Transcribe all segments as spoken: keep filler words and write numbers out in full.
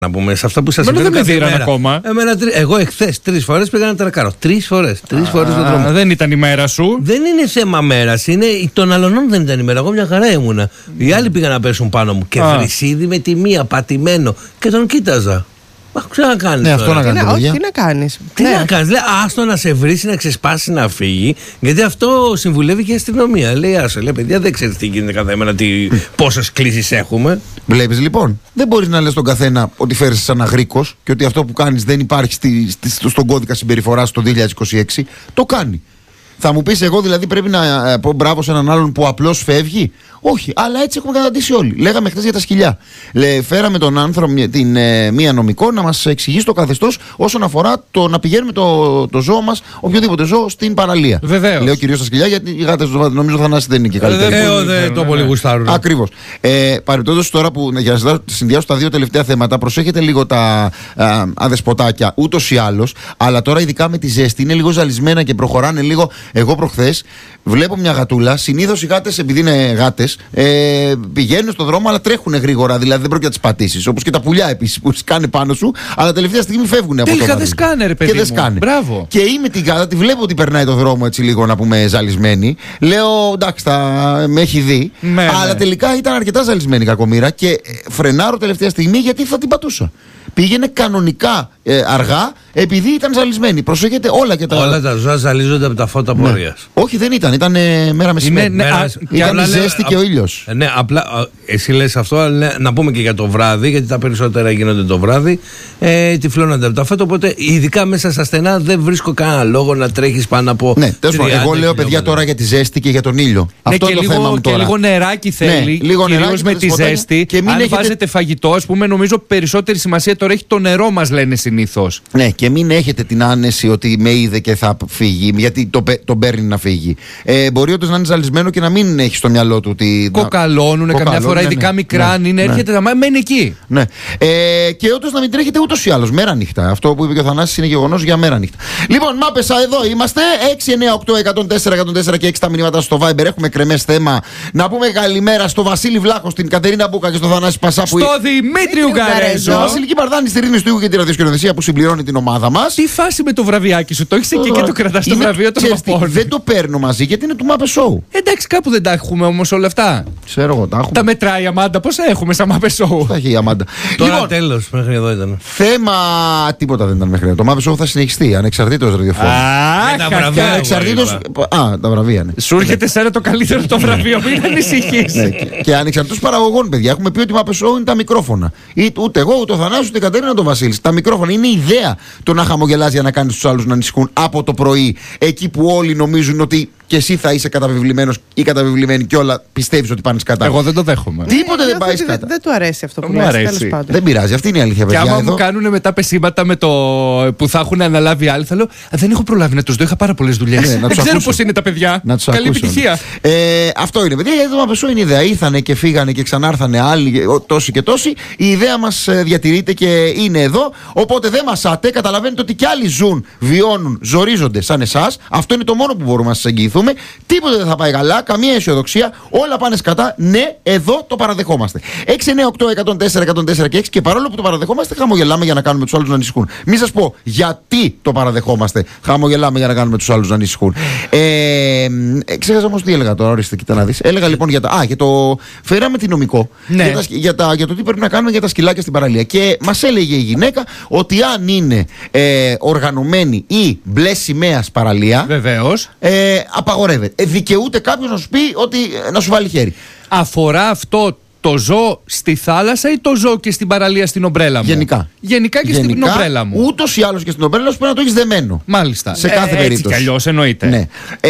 Να πούμε σε αυτά που σας συμβαίνουν. Δεν με δίραν ακόμα. Εμένα, εγώ εχθές τρεις φορές πήγα να τρακάρω. Τρεις φορές. Τρεις φορές τον δρόμο. Δεν ήταν η μέρα σου. Δεν είναι θέμα μέρας. Είναι των αλωνών δεν ήταν η μέρα. Εγώ μια χαρά ήμουνα. Mm. Οι άλλοι πήγαν να πέσουν πάνω μου. Και βρυσίδι με τη μία πατημένο. Και τον κοίταζα. Μα ξανακάνεις. Ναι, αυτό να κάνεις. Όχι, τι να κάνεις. Τι να κάνεις. Λέει, άστο να σε βρίσει, να ξεσπάσει, να φύγει. Γιατί αυτό συμβουλεύει και η αστυνομία. Λέει, άστο, λέει, παιδιά, δεν ξέρεις τι γίνεται κάθε μέρα, πόσες κλήσεις έχουμε. Βλέπεις λοιπόν, δεν μπορείς να λες στον καθένα ότι φέρεσαι σαν αγρίκος και ότι αυτό που κάνεις δεν υπάρχει στη, στη, στον κώδικα συμπεριφοράς το δύο χιλιάδες είκοσι έξι. Το κάνει. Θα μου πεις, εγώ δηλαδή πρέπει να πω μπράβο σε έναν άλλον που απλώς φεύγει. Όχι, αλλά έτσι έχουμε καταντήσει όλοι. Λέγαμε χθες για τα σκυλιά. Λε, φέραμε τον άνθρωπο, την ε, μία νομικό, να μας εξηγήσει το καθεστώς όσον αφορά το να πηγαίνουμε το, το ζώο μας, οποιοδήποτε ζώο, στην παραλία. Βεβαίως. Λέω κυρίως στα σκυλιά, γιατί οι γάτες νομίζω Θανάση δεν είναι και καλύτεροι. Ε, δεν το πολύ γουστάρουν. Ακριβώς. Ε, Παρεπτόντως τώρα που για να συνδυάσω τα δύο τελευταία θέματα, προσέχετε λίγο τα α, αδεσποτάκια ούτως ή άλλως, αλλά τώρα ειδικά με τη ζέστη είναι λίγο ζαλισμένα και προχωράνε λίγο. Εγώ προχθές βλέπω μια γατούλα. Συνήθως οι γάτες, επειδή είναι γάτες, ε, πηγαίνουν στον δρόμο, αλλά τρέχουν γρήγορα. Δηλαδή δεν πρόκειται να τις πατήσεις. Όπως και τα πουλιά επίσης που σκάνε πάνω σου, αλλά τελευταία στιγμή φεύγουν από το Τελικά δεν σκάνε, ρε παιδί. Και δεν σκάνε. Μπράβο. Και είμαι την γάτα, τη βλέπω ότι περνάει το δρόμο έτσι λίγο να πούμε ζαλισμένη. Λέω εντάξει, θα με έχει δει. Ναι, αλλά ναι. τελικά ήταν αρκετά ζαλισμένη κακομοίρα και φρενάρω τελευταία στιγμή γιατί θα την πατούσα. Πήγαινε κανονικά ε, αργά επειδή ήταν ζαλισμένη. Προσέχετε όλα και τα. Όλα τα ζώα ζαλίζονται από τα φώτα ναι. πορείας. Όχι, δεν ήταν. Ήταν ε, μέρα μεσημέρι. Ναι, ναι, μέρα, α, ήταν η ζέστη α, και ο ήλιος. Ναι, απλά εσύ λες αυτό, αλλά να πούμε και για το βράδυ, γιατί τα περισσότερα γίνονται το βράδυ. Ε, τυφλώνονται από τα φώτα. Οπότε, ειδικά μέσα στα στενά, δεν βρίσκω κανένα λόγο να τρέχεις πάνω από. Ναι, τέλος πάντων. Εγώ λέω παιδιά τώρα για τη ζέστη και για τον ήλιο. Ναι, αυτό και είναι το λίγο, θέμα μου τώρα. Και λίγο νεράκι θέλει. Ναι, λίγο κυρίως νεράκι με τη ζέστη. Και μην αν έχετε... βάζετε φαγητό, ας πούμε, νομίζω περισσότερη σημασία τώρα έχει το νερό μας, λένε συνήθως. Ναι, και μην έχετε την άνεση ότι με είδε και θα φύγει, γιατί τον το παίρνει να φύγει. Ε, μπορεί όντως να είναι ζαλισμένο και να μην έχει στο μυαλό του ότι. Κοκαλώνουν καμιά φορά, ναι, ειδικά ναι, μικρά, ναι, είναι, ναι. έρχεται να μένει εκεί. Ναι. Ε, και όντως να μην τρέχετε ούτως ή άλλως, μέρα νύχτα. Αυτό που είπε και ο Θανάσης είναι γεγονός για μέρα νύχτα. Λοιπόν, μάπεσα, εδώ είμαστε. έξι εννιά οκτώ εκατόν τέσσερα εκατόν τέσσερα και έξι τα μηνύματα στο Viber. Έχουμε κρεμές θέμα. Να πούμε καλημέρα στο Βασίλη Βλάχο, στην Κατερίνα Μπούκα και στο Θανάση Πασά. Στο Δημήτρη Ουγγαρέζο. Βασιλική Παρδάνη στη Ρήνη του Ήχου και τη ραδιοσκηνοδεσία που συμπληρώνει την ομάδα μας. Τι φάση με το βραβιάκι σου, το έχεις εκεί και το κρατάς το βραβείο των Παπών. Δεν το παίρνω μαζί γιατί είναι του Μάπε Show. Εντάξει, κάπου δεν τα έχουμε όμως όλα αυτά. Ξέρω εγώ, τα έχουμε. Τα μετράει η Αμάντα, πόσα έχουμε σαν Μάπε Show. Τα έχει η Αμάντα. Τώρα Λοιπόν, τέλος, μέχρι εδώ ήταν. θέμα. Τίποτα δεν ήταν μέχρι εδώ. Το Μάπε Show θα συνεχιστεί ανεξαρτήτως ραδιοφώνου. τα βραβεία. Ανεξαρτήτως. Α, τα βραβεία, ναι. Σου έρχεται σένα το καλύτερο το βραβείο, μην ανησυχείς. Ναι, και, και ανεξαρτήτως παραγωγών, παιδιά. Έχουμε πει ότι Μάπε Show είναι τα μικρόφωνα. Ή, ούτε εγώ, ούτε ο Θανάσης, ούτε η Κατερίνα, ούτε ο Βασίλης. Τα μικρόφωνα είναι η ιδέα το να χαμογελάς για να κάνεις τους άλλους να ανησυχούν από το πρωί. Εκεί που όλοι νομίζουν ότι και εσύ θα είσαι καταβεβλημένος ή καταβεβλημένη και όλα πιστεύεις ότι πάνε κατά. Εγώ δεν το δέχομαι. Τίποτε δεν πάει Δεν, κατά. δεν του αρέσει αυτό που Μου λες, αρέσει. τέλος πάντων. Δεν πειράζει, αυτή είναι η αλήθεια, Και παιδιά. άμα Εδώ. μου κάνουν μετά πεσήματα με το που θα έχουν αναλάβει άλλοι, θα λέω «Α, δεν έχω προλάβει να τους δω, είχα πάρα πολλές δουλειές. Ναι, να δεν τους ξέρω ακούσω. πώς είναι τα παιδιά. Να τους Καλή ακούσω. επιτυχία. Ε, αυτό είναι, παιδιά. Γιατί το Μαπεσό είναι ιδέα. Ήρθανε και φύγανε και ξανάρθανε άλλοι, ο- τόσοι και τόσοι. Η ιδέα μας ε, διατηρείται και είναι εδώ. Οπότε δεν μασάτε. Καταλαβαίνετε ότι κι άλλοι ζουν, βιώνουν, ζορίζονται σαν εσάς. Αυτό είναι το μόνο που μπορούμε να σας εγγυηθούμε. Τίποτε δεν θα πάει καλά. Καμία αισιοδοξία. Όλα πάνε σκατά. Ναι, εδώ το παραδεχόμαστε. έξι εννιά οκτώ εκατόν τέσσερα εκατόν τέσσερα και έξι και παρόλο που το παραδεχόμαστε, χαμογελάμε για να κάνουμε τους άλλους να ανησυχούν. Μην σας πω γιατί το παραδεχόμαστε. Χαμογελάμε για να κάνουμε τους άλλους να ανησυχούν. Ε, ε, ξέχασα όμως τι έλεγα τώρα. Ορίστε, κοίτα να δεις. Έλεγα λοιπόν για τα. Α, για το. Φέραμε τη νομικό. Ναι. Για, τα, για, τα, για το τι πρέπει να κάνουμε για τα σκυλάκια στην παραλία. Και μας έλεγε η γυναίκα ότι αν είναι ε, οργανωμένη ή μπλε σημαία παραλία. Βεβαίως. Ε, απαγορεύεται. Ε, δικαιούται κάποιος να σου πει ότι ε, να σου βάλει χέρι. Αφορά αυτό το ζώο στη θάλασσα ή το ζώο και στην παραλία στην ομπρέλα μου? Γενικά. Γενικά και Γενικά, στην ομπρέλα μου. Ούτως ή άλλως και στην ομπρέλα σου πρέπει να το έχεις δεμένο. Μάλιστα. Σε κάθε ε, περίπτωση. Έτσι κι αλλιώς εννοείται. Ναι. Ε,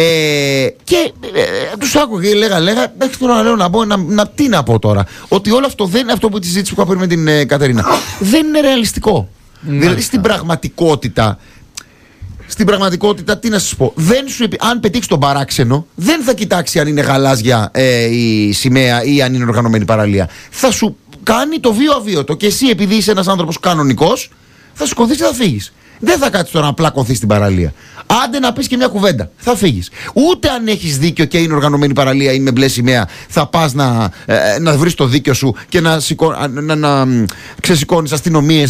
και ε, τους άκουγα και λέγα, λέγα, εντάξει τώρα να λέω να πω, να, να, τι να πω τώρα. Ότι όλο αυτό δεν είναι αυτό που τη συζήτηση που είχα πριν με την ε, Κατερίνα. Δεν είναι ρεαλιστικό. Μάλιστα. Δηλαδή στην πραγματικότητα. Στην πραγματικότητα, τι να σας πω, δεν σου, επι- αν πετύχει τον παράξενο, δεν θα κοιτάξει αν είναι γαλάζια ε, η σημαία ή αν είναι οργανωμένη παραλία. Θα σου κάνει το βίο αβίωτο. Και εσύ, επειδή είσαι ένας άνθρωπος κανονικός, θα σηκωθείς και θα φύγεις. Δεν θα κάτσεις τώρα να πλακωθείς στην παραλία. Άντε να πεις και μια κουβέντα. Θα φύγεις. Ούτε αν έχεις δίκιο και είναι οργανωμένη παραλία ή με μπλε σημαία, θα πας να, ε, να βρεις το δίκιο σου και να, σηκώ, να, να, να ξεσηκώνεις αστυνομίες